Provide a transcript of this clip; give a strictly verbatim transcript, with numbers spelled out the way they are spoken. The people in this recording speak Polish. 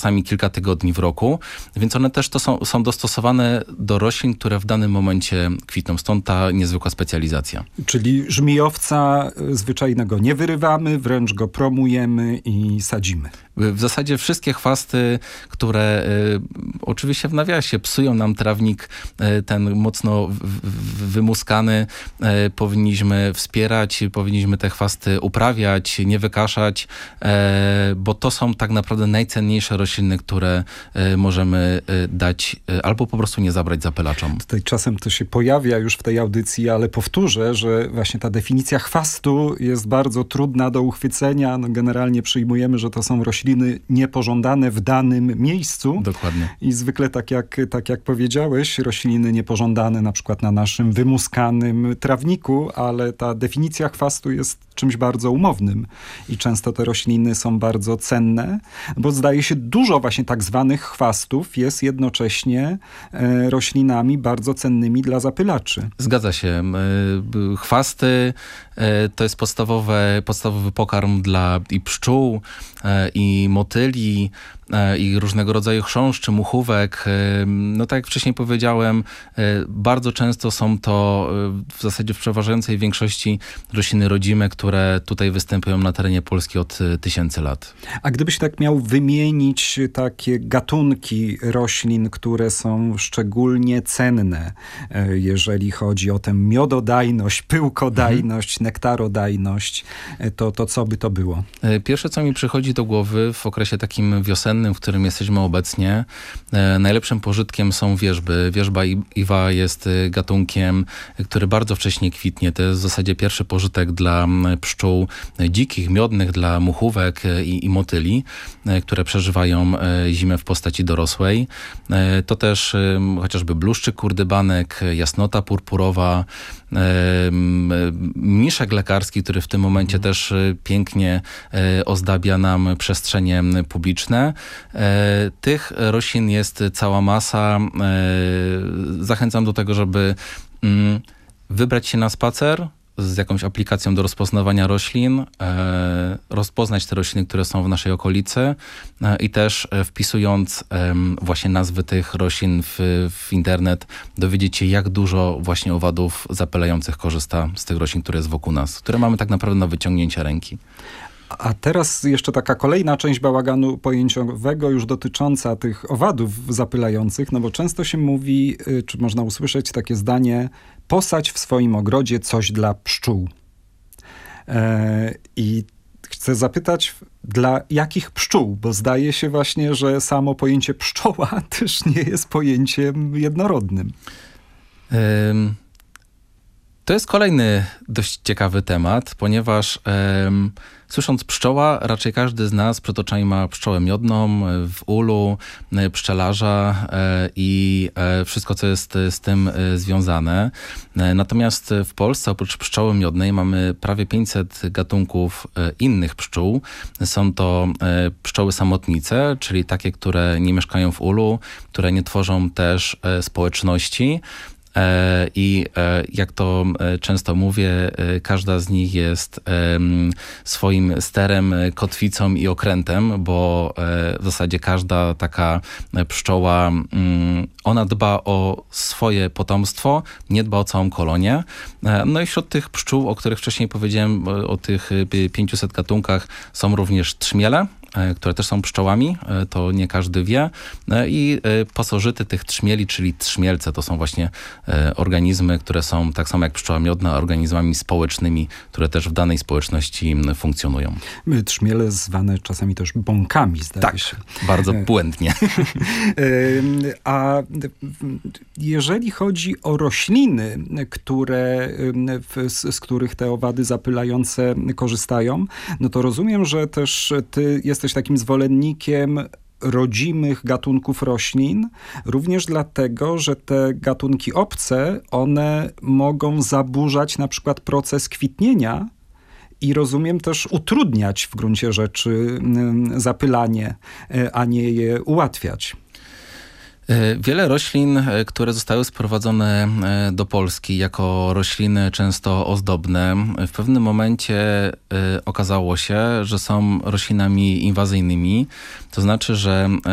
czasami kilka tygodni w roku, więc one też to są, są dostosowane do roślin, które w danym momencie kwitną. Stąd ta niezwykła specjalizacja. Czyli żmijowca zwyczajnego nie wyrywamy, wręcz go promujemy i sadzimy. W zasadzie wszystkie chwasty, które y, oczywiście w nawiasie psują nam trawnik, y, ten mocno w, w, wymuskany, y, powinniśmy wspierać, powinniśmy te chwasty uprawiać, nie wykaszać, y, bo to są tak naprawdę najcenniejsze rośliny, które y, możemy y, dać y, albo po prostu nie zabrać zapylaczom. Tutaj czasem to się pojawia już w tej audycji, ale powtórzę, że właśnie ta definicja chwastu jest bardzo trudna do uchwycenia. No, generalnie przyjmujemy, że to są rośliny niepożądane w danym miejscu. Dokładnie. I zwykle, tak jak, tak jak powiedziałeś, rośliny niepożądane na przykład na naszym wymuskanym trawniku, ale ta definicja chwastu jest czymś bardzo umownym. I często te rośliny są bardzo cenne, bo zdaje się dużo właśnie tak zwanych chwastów jest jednocześnie e, roślinami bardzo cennymi dla zapylaczy. Zgadza się. Chwasty to jest podstawowe, podstawowy pokarm dla i pszczół, i motyli, i różnego rodzaju chrząszczy, muchówek. No tak jak wcześniej powiedziałem, bardzo często są to w zasadzie w przeważającej większości rośliny rodzime, które tutaj występują na terenie Polski od tysięcy lat. A gdybyś tak miał wymienić takie gatunki roślin, które są szczególnie cenne, jeżeli chodzi o tę miododajność, pyłkodajność, mhm. nektarodajność, to, to co by to było? Pierwsze, co mi przychodzi do głowy w okresie takim wiosennym, w którym jesteśmy obecnie, e, najlepszym pożytkiem są wierzby. Wierzba iwa jest gatunkiem, który bardzo wcześnie kwitnie. To jest w zasadzie pierwszy pożytek dla pszczół dzikich, miodnych, dla muchówek i, i motyli, e, które przeżywają e, zimę w postaci dorosłej. E, to też e, chociażby bluszczyk kurdybanek, jasnota purpurowa, e, mniszek lekarski, który w tym momencie mm. też pięknie e, ozdabia nam przestrzenie publiczne. E, tych roślin jest cała masa. E, zachęcam do tego, żeby mm, wybrać się na spacer z jakąś aplikacją do rozpoznawania roślin, e, rozpoznać te rośliny, które są w naszej okolicy e, i też e, wpisując e, właśnie nazwy tych roślin w, w internet, dowiedzieć się, jak dużo właśnie owadów zapylających korzysta z tych roślin, które jest wokół nas, które mamy tak naprawdę na wyciągnięcie ręki. A teraz jeszcze taka kolejna część bałaganu pojęciowego już dotycząca tych owadów zapylających, no bo często się mówi, czy można usłyszeć takie zdanie: posadź w swoim ogrodzie coś dla pszczół. E, I chcę zapytać, dla jakich pszczół? Bo zdaje się właśnie, że samo pojęcie pszczoła też nie jest pojęciem jednorodnym. Um. To jest kolejny dość ciekawy temat, ponieważ um, słysząc pszczoła, raczej każdy z nas przed oczami ma pszczołę miodną w ulu, pszczelarza e, i e, wszystko, co jest z tym e, związane. E, natomiast w Polsce oprócz pszczoły miodnej mamy prawie pięćset gatunków e, innych pszczół. Są to e, pszczoły samotnice, czyli takie, które nie mieszkają w ulu, które nie tworzą też e, społeczności. I jak to często mówię, każda z nich jest swoim sterem, kotwicą i okrętem, bo w zasadzie każda taka pszczoła, ona dba o swoje potomstwo, nie dba o całą kolonię. No i wśród tych pszczół, o których wcześniej powiedziałem, o tych pięciuset gatunkach, są również trzmiele, które też są pszczołami, to nie każdy wie. I pasożyty tych trzmieli, czyli trzmielce, to są właśnie organizmy, które są tak samo jak pszczoła miodna, organizmami społecznymi, które też w danej społeczności funkcjonują. Trzmiele zwane czasami też bąkami, zdaje tak, się. Bardzo błędnie. A jeżeli chodzi o rośliny, które, z, z których te owady zapylające korzystają, no to rozumiem, że też ty jesteś takim zwolennikiem rodzimych gatunków roślin, również dlatego, że te gatunki obce, one mogą zaburzać na przykład proces kwitnienia i rozumiem też utrudniać w gruncie rzeczy zapylanie, a nie je ułatwiać. Wiele roślin, które zostały sprowadzone do Polski jako rośliny często ozdobne, w pewnym momencie okazało się, że są roślinami inwazyjnymi. To znaczy, że